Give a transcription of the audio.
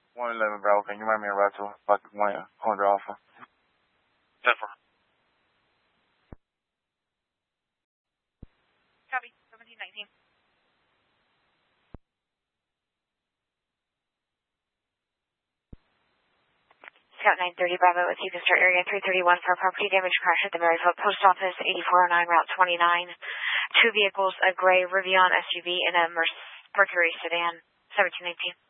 111 Bravo, can you run me a route to like 100 Alpha? 10 for Copy, 1719. Scout 930 Bravo with you can start area 331 for property damage crash at the Maryville Post Office, 8409 Route 29. 2 vehicles, a gray Rivian SUV and a Mercury sedan, 1719.